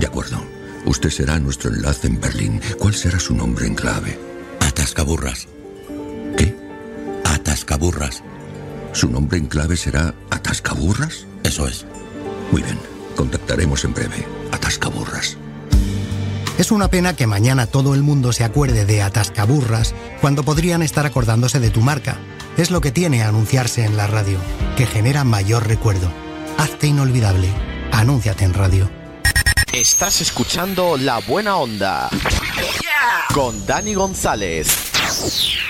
De acuerdo. Usted será nuestro enlace en Berlín. ¿Cuál será su nombre en clave? Atascaburras. ¿Qué? Atascaburras. ¿Su nombre en clave será Atascaburras? Eso es. Muy bien. Contactaremos en breve. Atascaburras. Es una pena que mañana todo el mundo se acuerde de Atascaburras cuando podrían estar acordándose de tu marca. Es lo que tiene anunciarse en la radio, que genera mayor recuerdo. Hazte inolvidable. Anúnciate en radio. Estás escuchando La Buena Onda con Dani González.